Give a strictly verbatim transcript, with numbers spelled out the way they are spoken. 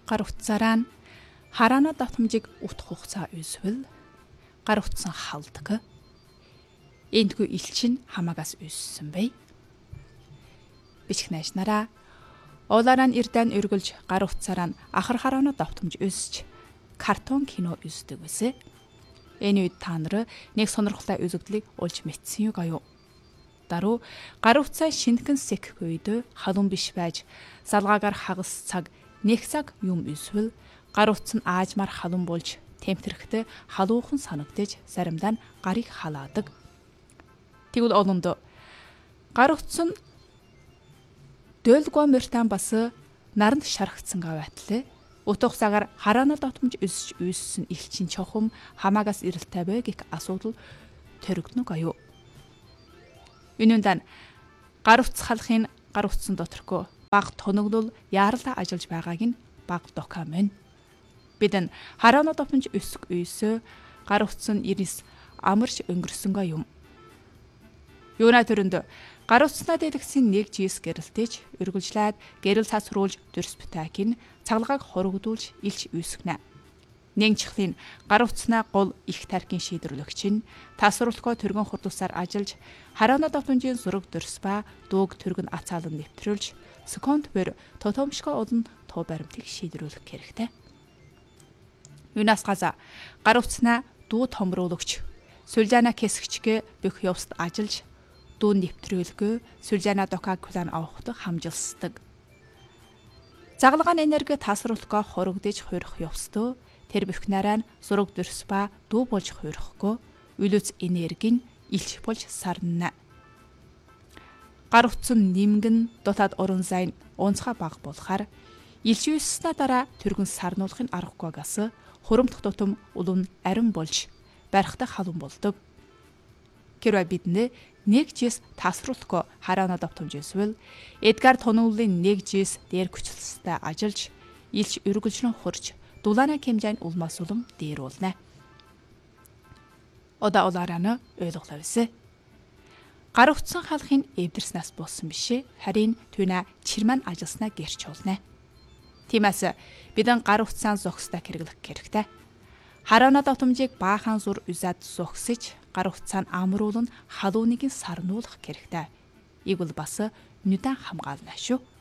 гар утсаараа нь хараана давтамжийг утах хугацаа үйсвэл гар утсан халдаг. Эндгүй элчин хамаагаас үйссэн бай. Бичих найшнараа олаараа нь ирдэн өргөлж гар утсаараа нь ахар хараана давтамж үйсч картон кино үйсдэг байсан. Энэ үед та нар нэг сонирхолтой үзэгдлийг олж мэдсэн юу гаяа. Даруу гар утсаа шинтгэн сэкх үед халуун биш байж салгаагаар хагас цаг нэг цаг юм эсвэл гар утас нь аажмаар халуун болж темперхтэй халуухан санагдаж заримдаа нь гарыг халаадаг. Тэгвэл олонд гар утас нь дөөлгөө мөртан бас наранд шархацсан гаваатлаа. Утга цагаар хараана давтамж өсөж үйссэн элчин чохом хамаагаас ирэлтэй бай гэх асуудал төрөгднө гаяа. Үнэндээ гар утас халахын гар утсан доторхоо баг тоноглол яаралаа ажиллаж байгааг нь баг документ. Бид нь хараана давтамж өсөх үйсөө гар утас нь ирнэс амарч өнгөрсөнгөө юм. Юуна төрөнд гар утаснаа дэлгэсэн нэг жис гэрэлтэж өргөлжлээд гэрэл цас руулж дөрс бутаакийн цаглагааг хорогдуулж илч үйсгнэ. Нэг чихлийн гар утаснаа гол их таркийн шийдвэрлэгч нь тасварлахгүйн төргөн хурдусаар ажиллаж хараана давтамжийн зураг дөрс ба дууг төргөн ацаалан нэвтрүүлж секунд бэр тотомшгоо олон туу баримтыг шийдвэрлэх хэрэгтэй. Юунаас газа гар утаснаа дуу томруулагч сүлжаана кэсгчгээ бүх явцад ажиллаж дуу нэвтрүүлгээ сүлжаана докаг план авахд хамжилсдаг. Заглагын энерги тасварлахгүйн хорогдож хуурах явцдөө тэр бүхнээрээ зураг дөрс ба дуу болж хуурахгүй үлэц энерги нь илч болж сарна. Гар утсан нэмгэн дутаад уран зайн онцгой баг болохаар илч үйснэ дараа түргэн сарнуулахын аргагүйгээс хуримдах тутам улам арин болж барихтай халуун болдог. Хэрвээ бидний нэг жис тасварлахгүй хараана давтамж эсвэл Эдгар Тоноулын нэг жис дээр хүчлэлтэй ажиллаж илч өргөлжлөн хурж дулаана хэмжээний улмаас улам дээр уулна. Ода олаараа ойлголоо вэсэ. Гар утсан халахын эвдэрснаас болсон бишээ харин түүнэ чирман ажилласнаа гэрч уулна. Тиймээс бидэн гар утсаа зогсдоо хэрэглэх хэрэгтэй. Хараана давтамжийг баахан зур үзад зогсож гар утсаа амруулан халууныг сарнуулах хэрэгтэй. Игэл бас нүдэн хамгаална шүү.